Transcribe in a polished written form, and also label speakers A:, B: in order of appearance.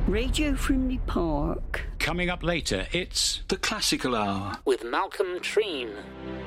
A: Radio Frimley Park.
B: Coming up later, it's
C: The Classical Hour
D: with Malcolm Treen.